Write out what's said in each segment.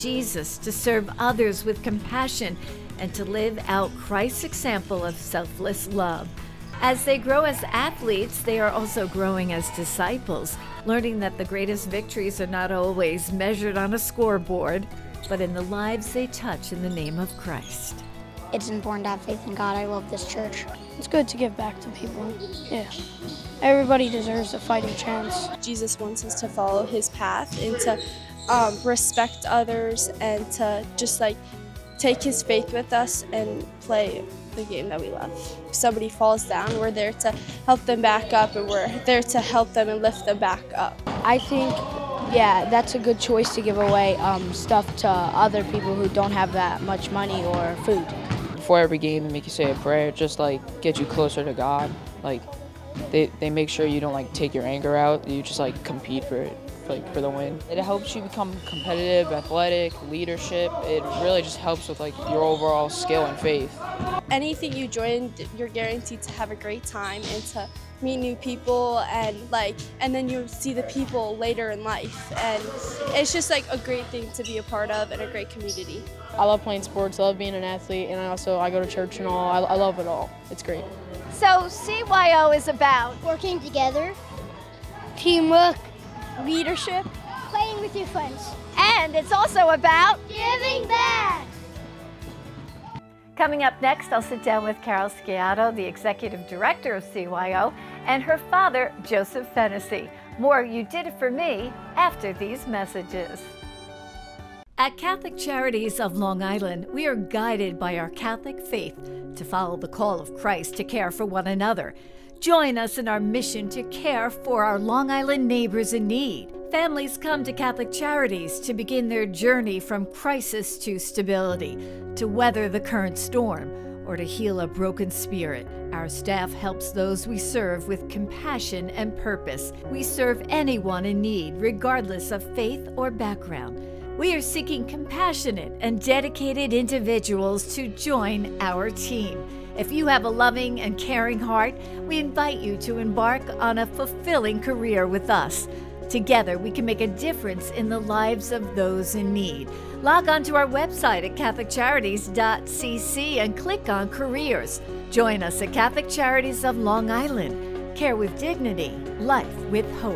Jesus, to serve others with compassion, and to live out Christ's example of selfless love. As they grow as athletes, they are also growing as disciples, learning that the greatest victories are not always measured on a scoreboard, but in the lives they touch in the name of Christ. It's important to have faith in God. I love this church. It's good to give back to people. Yeah. Everybody deserves a fighting chance. Jesus wants us to follow his path and to respect others and to just take his faith with us and play the game that we love. If somebody falls down, we're there to help them back up, and we're there to help them and lift them back up. I think, yeah, that's a good choice to give away stuff to other people who don't have that much money or food. Before every game, they make you say a prayer, just get you closer to God. They make sure you don't take your anger out. You just compete for it, for the win. It helps you become competitive, athletic, leadership. It really just helps with your overall skill and faith. Anything you join, you're guaranteed to have a great time and to meet new people, and then you see the people later in life, and it's just a great thing to be a part of and a great community. I love playing sports, I love being an athlete, and I go to church and all. I love it all. It's great. So CYO is about Working together, Teamwork, leadership, playing with your friends, and it's also about giving back. Coming up next, I'll sit down with Carol Sciato, the Executive Director of CYO, and her father, Joseph Fennessy. More You Did It For Me after these messages. At Catholic Charities of Long Island, we are guided by our Catholic faith to follow the call of Christ to care for one another. Join us in our mission to care for our Long Island neighbors in need. Families come to Catholic Charities to begin their journey from crisis to stability, to weather the current storm, or to heal a broken spirit. Our staff helps those we serve with compassion and purpose. We serve anyone in need, regardless of faith or background. We are seeking compassionate and dedicated individuals to join our team. If you have a loving and caring heart, we invite you to embark on a fulfilling career with us. Together, we can make a difference in the lives of those in need. Log on to our website at catholiccharities.cc and click on Careers. Join us at Catholic Charities of Long Island. Care with dignity, life with hope.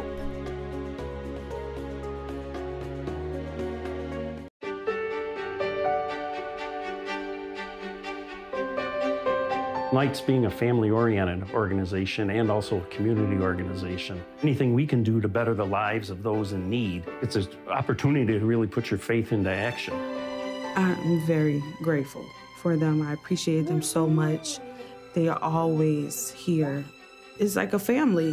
Lights being a family-oriented organization and also a community organization. Anything we can do to better the lives of those in need, it's an opportunity to really put your faith into action. I'm very grateful for them. I appreciate them so much. They are always here. It's like a family.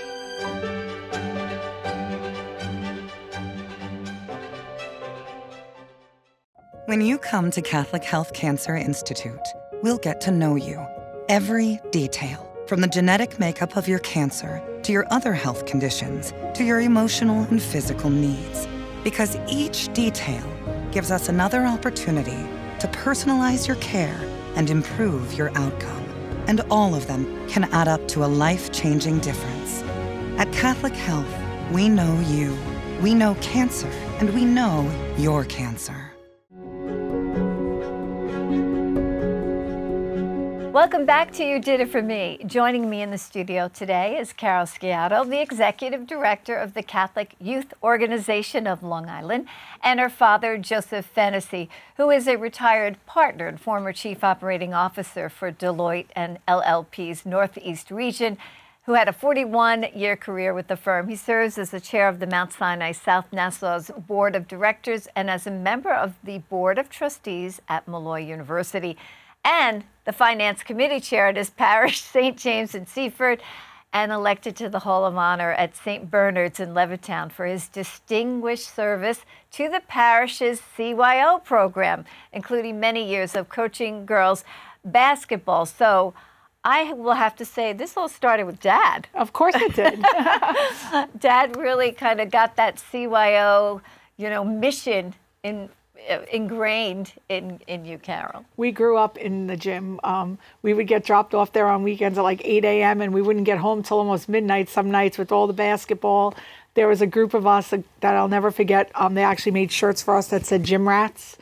When you come to Catholic Health Cancer Institute, we'll get to know you. Every detail, from the genetic makeup of your cancer to your other health conditions to your emotional and physical needs. Because each detail gives us another opportunity to personalize your care and improve your outcome. And all of them can add up to a life-changing difference. At Catholic Health, we know you, we know cancer, and we know your cancer. Welcome back to You Did It For Me. Joining me in the studio today is Carol Sciato, the Executive Director of the Catholic Youth Organization of Long Island, and her father, Joseph Fennessy, who is a retired partner and former Chief Operating Officer for Deloitte and LLP's Northeast region, who had a 41-year career with the firm. He serves as the chair of the Mount Sinai South Nassau's Board of Directors and as a member of the Board of Trustees at Malloy University, and the Finance Committee Chair at his parish, St. James in Seaford, and elected to the Hall of Honor at St. Bernard's in Levittown for his distinguished service to the parish's CYO program, including many years of coaching girls basketball. So I will have to say this all started with Dad. Of course it did. Dad really kind of got that CYO, mission ingrained in you, Carol. We grew up in the gym. We would get dropped off there on weekends at like 8 a.m. and we wouldn't get home till almost midnight some nights with all the basketball. there was a group of us that I'll never forget. They actually made shirts for us that said Gym Rats.